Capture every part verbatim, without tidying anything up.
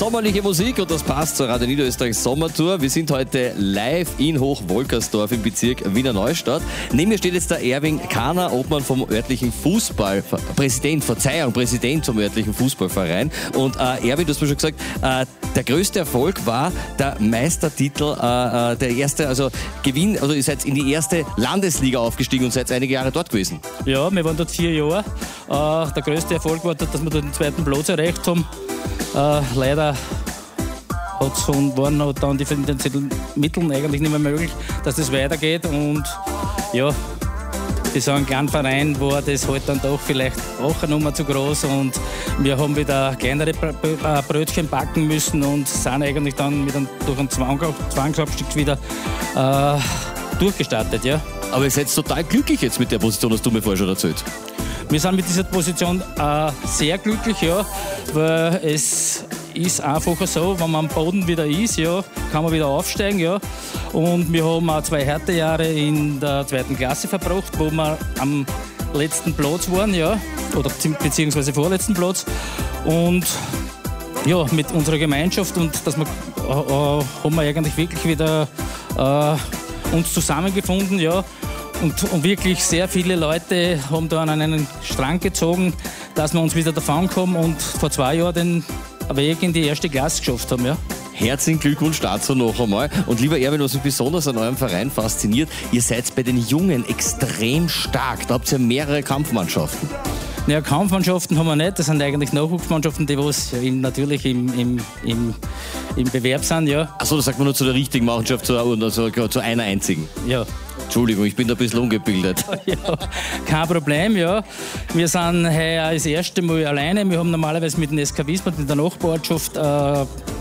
sommerliche Musik und das passt zur Radio Niederösterreich Sommertour. Wir sind heute live in Hochwolkersdorf im Bezirk Wiener Neustadt. Neben mir steht jetzt der Erwin Kahner, Obmann vom örtlichen Fußball, Präsident, Verzeihung, Präsident vom örtlichen Fußballverein. Und äh, Erwin, du hast mir schon gesagt, äh, der größte Erfolg war der Meistertitel, äh, der erste, also Gewinn, also ihr seid in die erste Landesliga aufgestiegen und seid einige Jahre dort gewesen. Ja, wir waren dort vier Jahre. Äh, der größte Erfolg war, dass wir den zweiten Platz erreicht haben. Äh, leider hat's von, waren halt dann die finanziellen Mittel eigentlich nicht mehr möglich, dass das weitergeht. Und ja, für so einen kleinen Verein war das halt dann doch vielleicht auch eine Nummer zu groß. Und wir haben wieder kleinere Brötchen backen müssen und sind eigentlich dann mit einem, durch einen Zwang, Zwangsabstieg wieder äh, durchgestartet. Ja. Aber ihr seid total glücklich jetzt mit der Position, hast du mir vorher schon erzählt. Wir sind mit dieser Position äh, sehr glücklich, ja, weil es ist einfacher so, wenn man am Boden wieder ist, ja, kann man wieder aufsteigen. Ja. Und wir haben auch zwei Härtejahre in der zweiten Klasse verbracht, wo wir am letzten Platz waren, ja, oder beziehungsweise vorletzten Platz. Und ja, mit unserer Gemeinschaft und dass wir, äh, haben wir eigentlich wirklich wieder äh, uns zusammengefunden, ja. Und, und wirklich sehr viele Leute haben da an einen Strang gezogen, dass wir uns wieder davon kommen und vor zwei Jahren den Weg in die erste Klasse geschafft haben. Ja. Herzlichen Glückwunsch dazu noch einmal. Und lieber Erwin, was mich besonders an eurem Verein fasziniert, ihr seid bei den Jungen extrem stark. Da habt ihr mehrere Kampfmannschaften. Ja, Kampfmannschaften haben wir nicht. Das sind eigentlich Nachwuchsmannschaften, die was natürlich im, im, im, im Bewerb sind. Ja. Achso, das sagt man nur zu der richtigen Mannschaft, zu, also zu einer einzigen. Ja. Entschuldigung, ich bin da ein bisschen ungebildet. Ja, kein Problem, ja. Wir sind heuer das erste Mal alleine. Wir haben normalerweise mit dem S K Wiesbaden, mit der Nachbarortschaft, äh,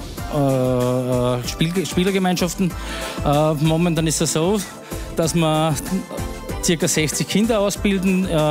äh, Spiel, Spielergemeinschaften. Äh, momentan ist es so, dass wir ca. sechzig Kinder ausbilden. Äh,